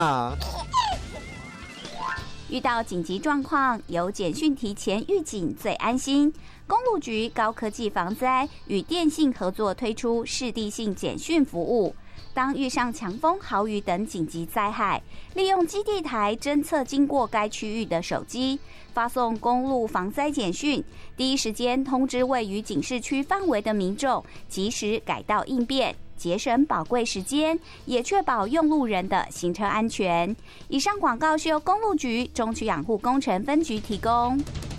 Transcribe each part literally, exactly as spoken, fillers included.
遇到紧急状况，有简讯提前预警最安心。公路局高科技防灾与电信合作推出市地性简讯服务。当遇上强风、豪雨等紧急灾害，利用基地台侦测经过该区域的手机，发送公路防灾简讯，第一时间通知位于警示区范围的民众，及时改道应变，节省宝贵时间，也确保用路人的行车安全。以上广告是由公路局中区养护工程分局提供。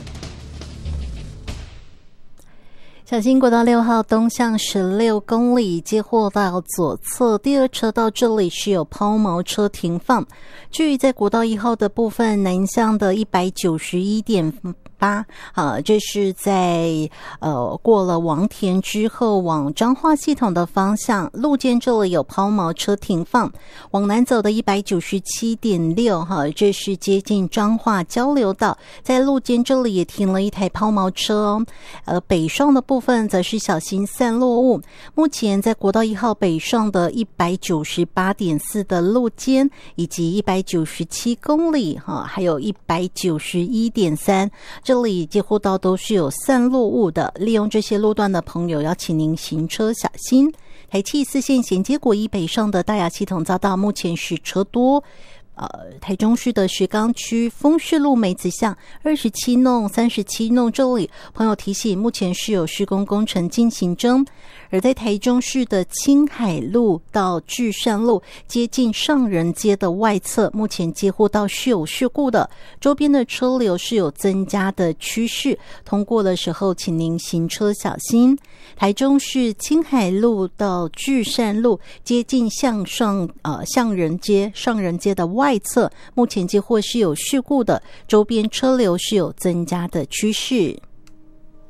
小心国道六号东向十六公里接获到左侧第二车道，这里是有抛锚车停放。至于在国道一号的部分，南向的 一百九十一点八啊，这是在呃过了王田之后往彰化系统的方向，路肩这里有抛锚车停放。往南走的 一百九十七点六 哈，这是接近彰化交流道，在路肩这里也停了一台抛锚车哦。呃，北上的部分则是小心散落物。目前在国道一号北上的 一百九十八点四 的路肩，以及一百九十七公里哈，还有 一百九十一点三，这里几乎到都是有散落物的。利用这些路段的朋友，要请您行车小心。台七四线衔接国一北上的大雅系统匝道，目前是车多。呃，台中市的石冈区丰市路梅子巷二十七弄、三十七弄这里，朋友提醒，目前是有施工工程进行中。而在台中市的青海路到至善路接近上人街的外侧，目前接获到是有事故的，周边的车流是有增加的趋势，通过的时候请您行车小心。台中市青海路到至善路接近向上呃向人街上人街的外侧，目前接获是有事故的，周边车流是有增加的趋势。